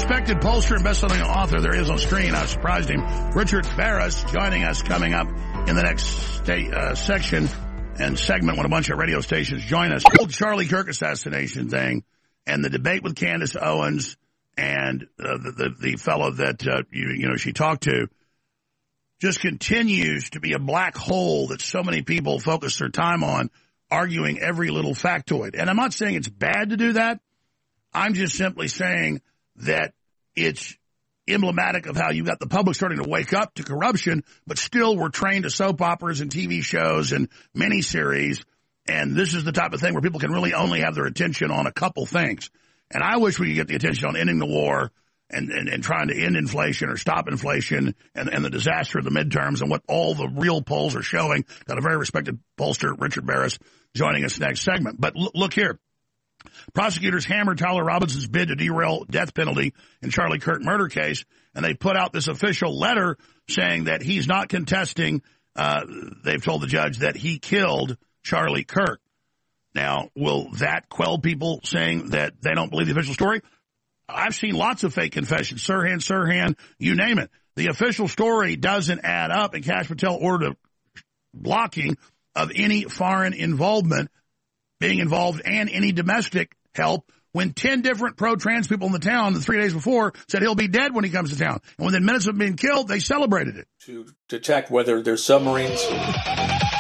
respected pollster and best-selling author, there he is on screen. I surprised him. Richard Barris joining us coming up in the next section and segment when a bunch of radio stations join us. The old Charlie Kirk assassination thing and the debate with Candace Owens and the fellow that she talked to just continues to be a black hole that so many people focus their time on, arguing every little factoid. And I'm not saying it's bad to do that. I'm just simply saying that it's emblematic of how you got the public starting to wake up to corruption, but still we're trained to soap operas and TV shows and miniseries. And this is the type of thing where people can really only have their attention on a couple things. And I wish we could get the attention on ending the war and trying to end inflation or stop inflation and the disaster of the midterms and what all the real polls are showing. Got a very respected pollster, Richard Barris, joining us next segment. But look here. Prosecutors hammered Tyler Robinson's bid to derail death penalty in Charlie Kirk murder case, and they put out this official letter saying that he's not contesting. They've told the judge that he killed Charlie Kirk. Now, will that quell people saying that they don't believe the official story? I've seen lots of fake confessions, Sirhan, you name it. The official story doesn't add up, and Kash Patel ordered a blocking of any foreign involvement being involved and any domestic help when 10 different pro-trans people in the town the 3 days before said he'll be dead when he comes to town. And within minutes of being killed, they celebrated it. To detect whether there's submarines.